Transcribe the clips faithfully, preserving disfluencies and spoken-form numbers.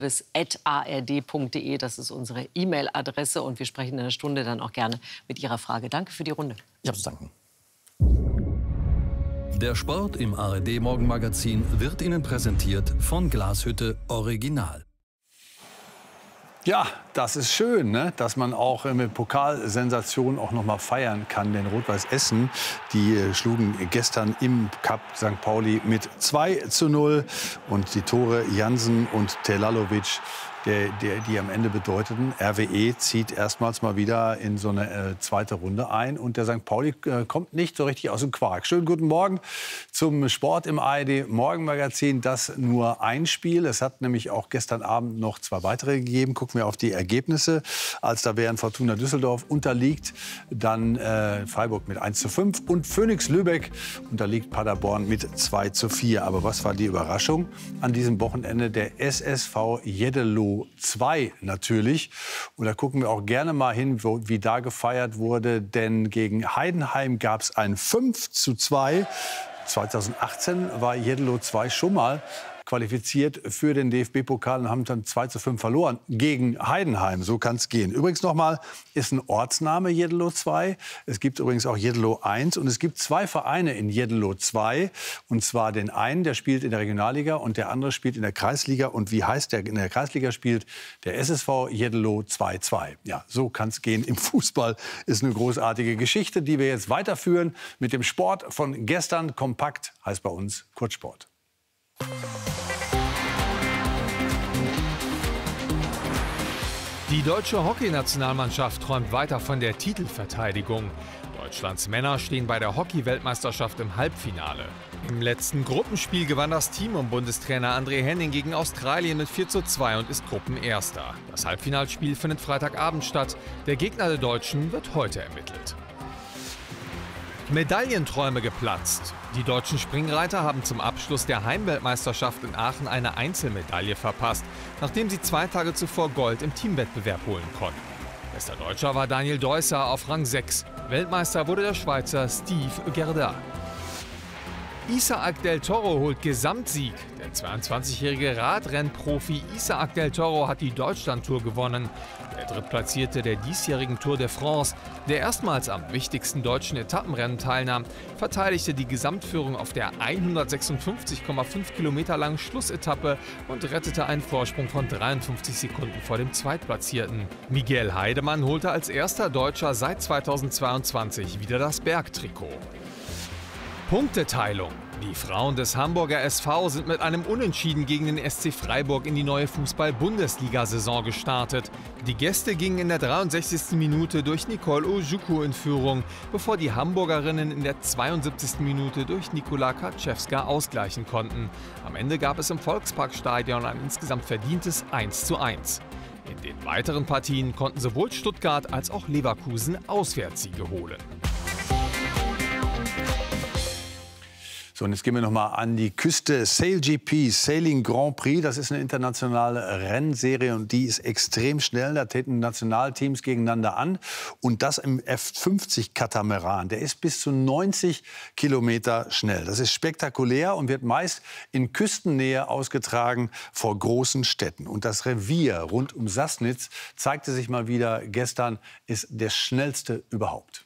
at a r d punkt d e, das ist unsere E-Mail-Adresse und wir sprechen in einer Stunde dann auch gerne mit Ihrer Frage. Danke für die Runde. Ich habe zu danken. Der Sport im A R D-Morgenmagazin wird Ihnen präsentiert von Glashütte Original. Ja, das ist schön, ne? Dass man auch mit Pokalsensationen auch noch mal feiern kann. Denn Rot-Weiß Essen, die äh, schlugen gestern im Cup Sankt Pauli mit zwei zu null. Und die Tore Jansen und Telalovic, der, der, die am Ende bedeuteten, R W E zieht erstmals mal wieder in so eine äh, zweite Runde ein. Und der Sankt Pauli äh, kommt nicht so richtig aus dem Quark. Schönen guten Morgen zum Sport im A R D-Morgenmagazin. Das nur ein Spiel. Es hat nämlich auch gestern Abend noch zwei weitere gegeben. Gucken wir auf die Ergebnisse. Als da wären Fortuna Düsseldorf unterliegt, dann äh, Freiburg mit eins zu fünf und Phoenix Lübeck unterliegt Paderborn mit zwei zu vier. Aber was war die Überraschung an diesem Wochenende? Der S S V Jeddelo zwei natürlich. Und da gucken wir auch gerne mal hin, wo, wie da gefeiert wurde. Denn gegen Heidenheim gab es ein fünf zu zwei. zweitausendachtzehn war Jeddelo zwei schon mal qualifiziert für den D F B-Pokal und haben dann zwei zu fünf verloren gegen Heidenheim. So kann es gehen. Übrigens nochmal, ist ein Ortsname Jeddelo zwei. Es gibt übrigens auch Jeddelo eins und es gibt zwei Vereine in Jeddelo zwei. Und zwar den einen, der spielt in der Regionalliga und der andere spielt in der Kreisliga. Und wie heißt der in der Kreisliga spielt? Der S S V Jeddelo zwei zwei. Ja, so kann es gehen. Im Fußball ist eine großartige Geschichte, die wir jetzt weiterführen mit dem Sport von gestern. Kompakt heißt bei uns Kurzsport. Die deutsche Hockeynationalmannschaft träumt weiter von der Titelverteidigung. Deutschlands Männer stehen bei der Hockey-Weltmeisterschaft im Halbfinale. Im letzten Gruppenspiel gewann das Team um Bundestrainer André Henning gegen Australien mit vier zu zwei und ist Gruppenerster. Das Halbfinalspiel findet Freitagabend statt. Der Gegner der Deutschen wird heute ermittelt. Medaillenträume geplatzt. Die deutschen Springreiter haben zum Abschluss der Heimweltmeisterschaft in Aachen eine Einzelmedaille verpasst, nachdem sie zwei Tage zuvor Gold im Teamwettbewerb holen konnten. Bester Deutscher war Daniel Deusser auf Rang sechs. Weltmeister wurde der Schweizer Steve Gerda. Isaac del Toro holt Gesamtsieg. Der zweiundzwanzigjährige Radrennprofi Isaac del Toro hat die Deutschlandtour gewonnen. Der Drittplatzierte der diesjährigen Tour de France, der erstmals am wichtigsten deutschen Etappenrennen teilnahm, verteidigte die Gesamtführung auf der hundertsechsundfünfzig Komma fünf Kilometer langen Schlussetappe und rettete einen Vorsprung von dreiundfünfzig Sekunden vor dem Zweitplatzierten. Miguel Heidemann holte als erster Deutscher seit zweitausendzweiundzwanzig wieder das Bergtrikot. Punkteteilung. Die Frauen des Hamburger S V sind mit einem Unentschieden gegen den S C Freiburg in die neue Fußball-Bundesliga-Saison gestartet. Die Gäste gingen in der dreiundsechzigsten Minute durch Nicole Ojukwu in Führung, bevor die Hamburgerinnen in der zweiundsiebzigsten Minute durch Nikola Kaczewska ausgleichen konnten. Am Ende gab es im Volksparkstadion ein insgesamt verdientes eins zu eins. In den weiteren Partien konnten sowohl Stuttgart als auch Leverkusen Auswärtssiege holen. So, und jetzt gehen wir noch mal an die Küste. SailGP, Sailing Grand Prix, das ist eine internationale Rennserie und die ist extrem schnell. Da treten Nationalteams gegeneinander an und das im F fünfzig Katamaran. Der ist bis zu neunzig Kilometer schnell. Das ist spektakulär und wird meist in Küstennähe ausgetragen vor großen Städten. Und das Revier rund um Sassnitz zeigte sich mal wieder gestern, ist der schnellste überhaupt.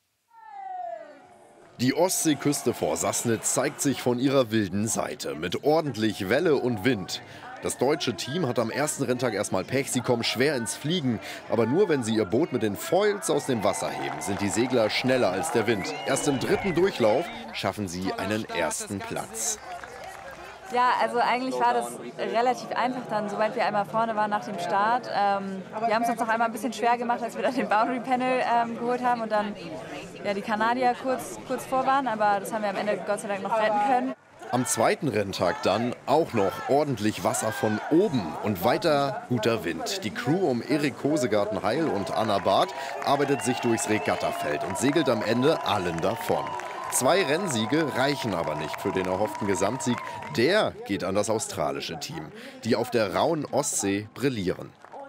Die Ostseeküste vor Sassnitz zeigt sich von ihrer wilden Seite, mit ordentlich Welle und Wind. Das deutsche Team hat am ersten Renntag erstmal Pech, sie kommen schwer ins Fliegen. Aber nur wenn sie ihr Boot mit den Foils aus dem Wasser heben, sind die Segler schneller als der Wind. Erst im dritten Durchlauf schaffen sie einen ersten Platz. Ja, also eigentlich war das relativ einfach dann, sobald wir einmal vorne waren nach dem Start. Ähm, wir haben es uns noch einmal ein bisschen schwer gemacht, als wir dann den Boundary Panel ähm, geholt haben und dann ja, die Kanadier kurz, kurz vor waren, aber das haben wir am Ende Gott sei Dank noch retten können. Am zweiten Renntag dann auch noch ordentlich Wasser von oben und weiter guter Wind. Die Crew um Erik Kosegarten-Heil und Anna Barth arbeitet sich durchs Regattafeld und segelt am Ende allen davon. Zwei Rennsiege reichen aber nicht für den erhofften Gesamtsieg. Der geht an das australische Team, die auf der rauen Ostsee brillieren.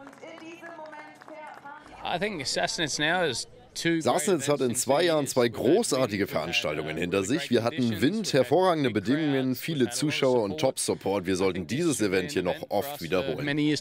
I think Sassnitz now is Sassnitz hat in zwei Jahren zwei großartige Veranstaltungen hinter sich. Wir hatten Wind, hervorragende Bedingungen, viele Zuschauer und Top-Support. Wir sollten dieses Event hier noch oft wiederholen.